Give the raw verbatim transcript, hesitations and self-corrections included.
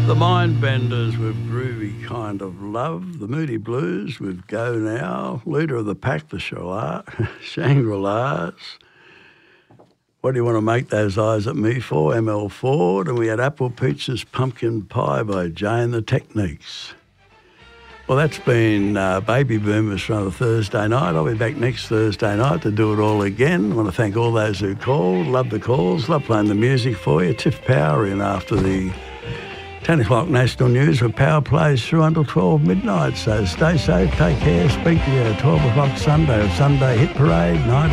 The Mindbenders with Groovy Kind of Love, the Moody Blues with Go Now, Leader of the Pack, the Shangri-La, Shangri-Las. What do you want to make those eyes at me for? M L Ford. And we had Apple Peaches Pumpkin Pie by Jay and the Techniques. Well, that's been uh, Baby Boomers for another Thursday night. I'll be back next Thursday night to do it all again. I want to thank all those who called. Love the calls. Love playing the music for you. Tiff Power in after the ten o'clock national news with Power plays through until twelve midnight. So stay safe, take care, speak to you at twelve o'clock Sunday, Sunday Hit Parade, night.